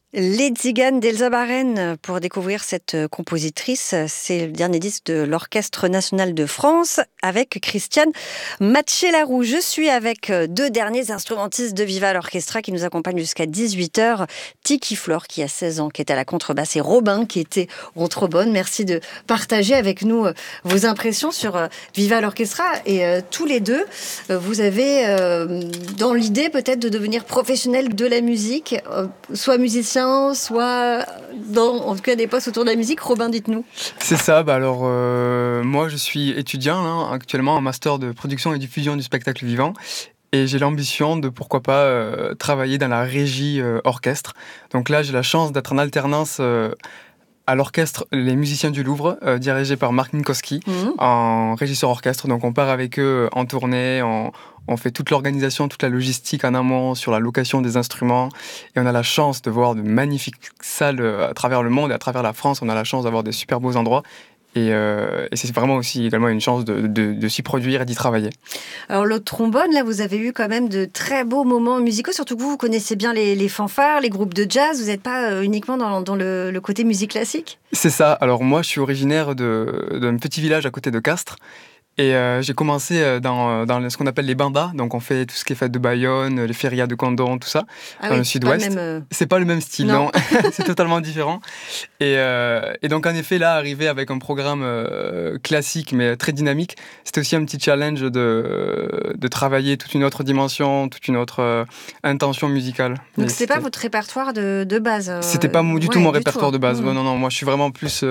Les Tziganes d'Elsa Baren pour découvrir cette compositrice. C'est le dernier disque de l'Orchestre national de France avec Christiane Matchelarou. Je suis avec deux derniers instrumentistes de Viva l'Orchestra qui nous accompagnent jusqu'à 18h. Tiki Flore qui a 16 ans, qui est à la contrebasse, et Robin qui était au trombone. Merci de partager avec nous vos impressions sur Viva l'Orchestra. Et tous les deux, vous avez dans l'idée peut-être de devenir professionnel de la musique, soit musicien, soit dans en tout cas des postes autour de la musique. Robin, dites-nous. C'est ça, moi je suis étudiant là, actuellement en master de production et diffusion du spectacle vivant et j'ai l'ambition de pourquoi pas travailler dans la régie orchestre. Donc là j'ai la chance d'être en alternance à l'orchestre Les Musiciens du Louvre, dirigé par Marc Minkowski, en régisseur orchestre. Donc on part avec eux en tournée, on fait toute l'organisation, toute la logistique en amont sur la location des instruments. Et on a la chance de voir de magnifiques salles à travers le monde et à travers la France. On a la chance d'avoir des super beaux endroits. Et c'est vraiment aussi également une chance de s'y produire et d'y travailler. Alors le trombone, là vous avez eu quand même de très beaux moments musicaux, surtout que vous connaissez bien les fanfares, les groupes de jazz, vous n'êtes pas uniquement dans le côté musique classique? C'est ça, alors moi je suis originaire d'un petit village à côté de Castres. Et j'ai commencé dans ce qu'on appelle les bandas, donc on fait tout ce qui est fête de Bayonne, les férias de Condom, tout ça, dans le sud-ouest. C'est pas le même style, non. C'est totalement différent. Et donc en effet, là, arriver avec un programme classique mais très dynamique, c'était aussi un petit challenge de travailler toute une autre dimension, toute une autre intention musicale. Donc c'était pas votre répertoire de base C'était pas du tout mon répertoire de base. Non, moi je suis vraiment plus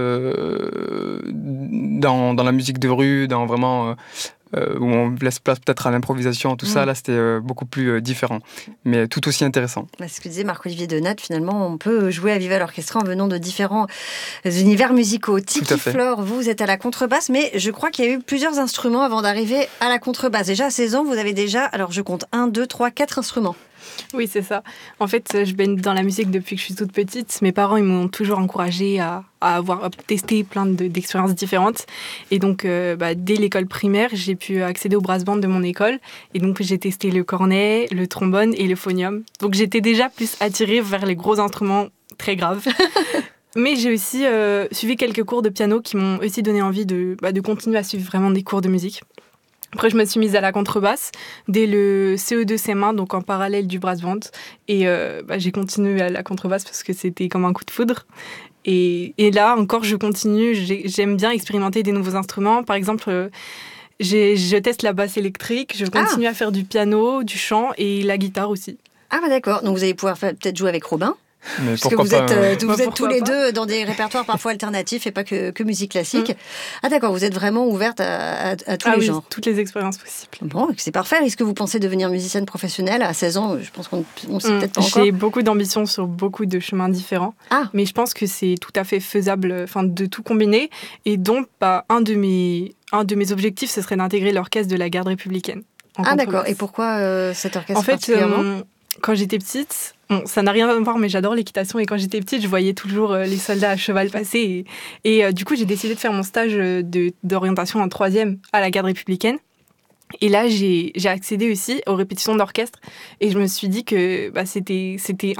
dans la musique de rue, dans vraiment où on laisse place peut-être à l'improvisation, tout ça, là c'était beaucoup plus différent, mais tout aussi intéressant. C'est ce que disait Marc-Olivier Donat, finalement on peut jouer à Viva l'Orchestra en venant de différents univers musicaux. Tiki Flore, vous êtes à la contrebasse, mais je crois qu'il y a eu plusieurs instruments avant d'arriver à la contrebasse. Déjà à 16 ans, vous avez déjà, alors je compte 1, 2, 3, 4 instruments. Oui, c'est ça. En fait, je baigne dans la musique depuis que je suis toute petite. Mes parents, ils m'ont toujours encouragée à tester plein d'expériences différentes. Et donc, dès l'école primaire, j'ai pu accéder au brass band de mon école. Et donc, j'ai testé le cornet, le trombone et le phonium. Donc, j'étais déjà plus attirée vers les gros instruments très graves. Mais j'ai aussi suivi quelques cours de piano qui m'ont aussi donné envie de continuer à suivre vraiment des cours de musique. Après, je me suis mise à la contrebasse dès le CE2 CM1, donc en parallèle du brass band. Et j'ai continué à la contrebasse parce que c'était comme un coup de foudre. Et là, encore, je continue. J'aime bien expérimenter des nouveaux instruments. Par exemple, je teste la basse électrique. Je continue à faire du piano, du chant et la guitare aussi. Ah bah d'accord. Donc vous allez pouvoir peut-être jouer avec Robin. Mais parce que vous êtes tous les deux dans des répertoires parfois alternatifs et pas que musique classique. Ah d'accord, vous êtes vraiment ouverte à tous les genres. Toutes les expériences possibles. Bon, c'est parfait. Est-ce que vous pensez devenir musicienne professionnelle à 16 ans? Je pense qu'on ne sait peut-être pas encore. J'ai beaucoup d'ambition sur beaucoup de chemins différents. Mais je pense que c'est tout à fait faisable de tout combiner. Et donc, un de mes objectifs, ce serait d'intégrer l'orchestre de la garde républicaine. Ah d'accord. Et pourquoi cet orchestre particulièrement? Quand j'étais petite, ça n'a rien à voir, mais j'adore l'équitation. Et quand j'étais petite, je voyais toujours les soldats à cheval passer. Et du coup, j'ai décidé de faire mon stage d'orientation en 3e à la garde républicaine. Et là, j'ai accédé aussi aux répétitions d'orchestre. Et je me suis dit que c'était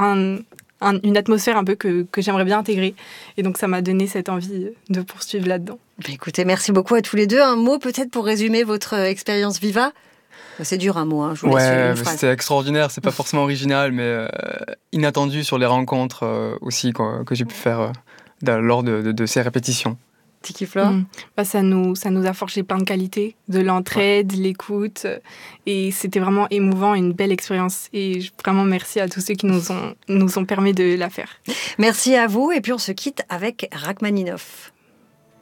une atmosphère un peu que j'aimerais bien intégrer. Et donc, ça m'a donné cette envie de poursuivre là-dedans. Écoutez, merci beaucoup à tous les deux. Un mot peut-être pour résumer votre expérience Viva? C'est dur un mot, je vous laisse une phrase. C'était extraordinaire, c'est pas forcément original, mais inattendu sur les rencontres aussi que j'ai pu faire lors de ces répétitions. Tiki Flore, ça nous a forgé plein de qualités, de l'entraide, l'écoute, et c'était vraiment émouvant, une belle expérience. Et vraiment merci à tous ceux qui nous ont permis de la faire. Merci à vous, et puis on se quitte avec Rachmaninov.